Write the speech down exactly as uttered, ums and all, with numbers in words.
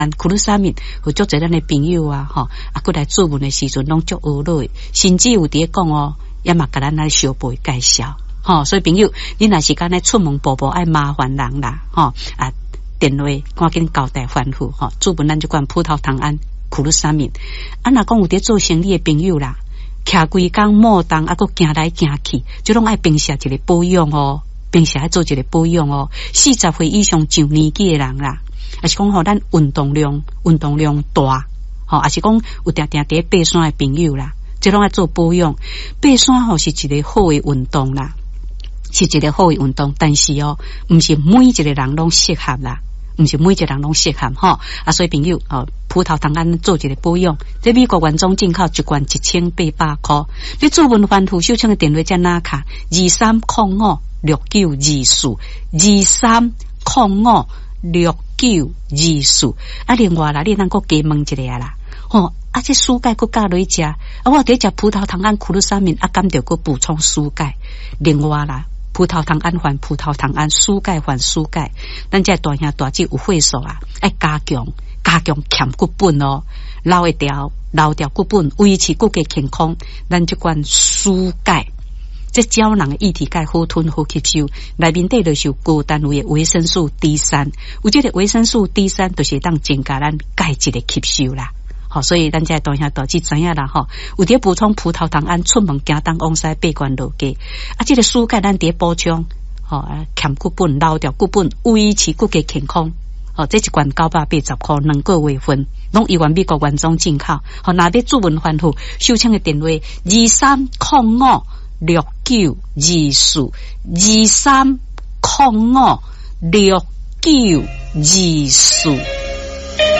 库鲁沙敏有足侪咱的朋友啊，吼，啊，过来做文的时阵拢足学落，甚至有伫讲哦，也嘛甲咱来小辈介绍，吼，所以朋友，你若是敢来出门步步爱麻烦人啦，吼啊，电话赶紧交代吩咐，吼，做文咱就管葡萄糖胺库鲁沙敏，啊，若讲有伫做生意的朋友啦。徛规工莫动，啊，佮行来行去，就拢爱平时一个保养哦，平时爱做一个保养哦。四十岁以上上年纪的人啦，也是讲吼，咱运动量运动量大，吼，也是讲有定定伫爬山的朋友啦，即拢爱做保养。爬山吼是一个好的运动啦，是一个好的运动，但是哦，毋是每一个人拢适合啦。毋是每一个人拢适合吼，啊，所以朋友哦，葡萄糖胺做一个保养，在美国原装进口一罐一千八百块。你做文番户收听的电话在哪卡？二三零五六九二四，二三零五六九二四。啊，另外啦，你能够加问一下啦，吼，啊，这蔬钙佮加落去食，啊，我伫食葡萄糖胺库鲁沙敏，啊，甘着佮补充蔬钙。另外啦。葡萄糖胺换葡萄糖胺，蔬钙换蔬钙。咱这大兄大姐有岁数啊，爱加强加强欠骨本哦，留一条留掉骨本，维持骨骼健康。咱这款蔬钙，这胶囊的液体钙好吞好吸收，内面底就是有高单位的维生素 D 三，有这个维生素 D 三，就是当增加咱钙质的吸收啦。好，所以咱在当下导致知影啦吼，有伫补充葡萄糖胺，出门行东往西八关路街，啊，这个蔬钙咱伫补充，吼、哦，欠骨本留掉骨本，维持骨骼健康，吼、哦，这一罐九百八十块，两个月份，拢由美国原装进口，吼、哦，若要做文番户，收听的电话二三零五六九二四，二三零五六九二四。